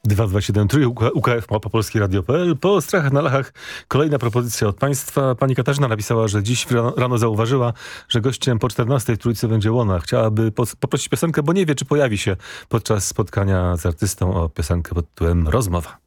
2273 UKF Małpa Polskie Radio.pl. Po strachach na Lachach kolejna propozycja od państwa. Pani Katarzyna napisała, że dziś rano zauważyła, że gościem po 14 w Trójcy będzie Łona. Chciałaby poprosić piosenkę, bo nie wie, czy pojawi się podczas spotkania z artystą o piosenkę pod tytułem Rozmowa.